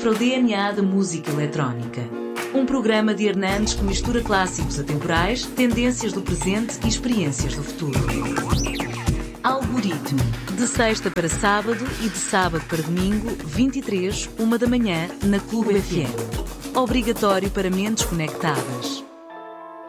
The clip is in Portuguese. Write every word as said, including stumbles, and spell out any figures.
decifra o D N A da música eletrónica. Um programa de Hernandes que mistura clássicos atemporais, tendências do presente e experiências do futuro. Algoritmo. De sexta para sábado e de sábado para domingo, vinte e três, uma da manhã, na Clube F M. Obrigatório para mentes conectadas.